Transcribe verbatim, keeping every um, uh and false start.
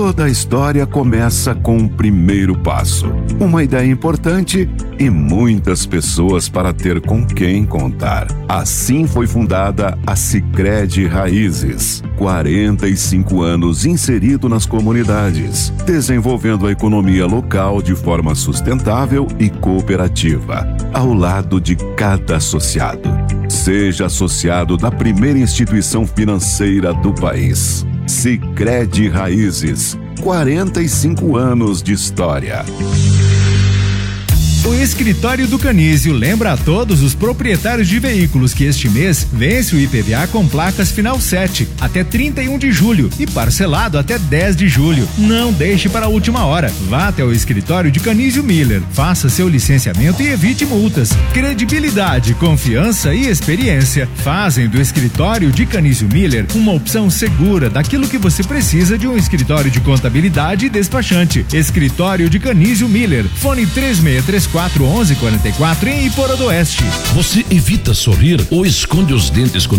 Toda a história começa com um primeiro passo, uma ideia importante e muitas pessoas para ter com quem contar. Assim foi fundada a Sicredi Raízes. quarenta e cinco anos inserido nas comunidades, desenvolvendo a economia local de forma sustentável e cooperativa, ao lado de cada associado. Seja associado da primeira instituição financeira do país. Sicredi Raízes, quarenta e cinco anos de história. O Escritório do Canizio lembra a todos os proprietários de veículos que este mês vence o I P V A com placas final sete até trinta e um de julho e parcelado até dez de julho. Não deixe para a última hora. Vá até o Escritório de Canizio Miller, faça seu licenciamento e evite multas. Credibilidade, confiança e experiência fazem do Escritório de Canizio Miller uma opção segura daquilo que você precisa de um escritório de contabilidade e despachante. Escritório de Canizio Miller, fone três seis três quatro, onze quarenta e quatro em Iporã do Oeste. Você evita sorrir ou esconde os dentes quando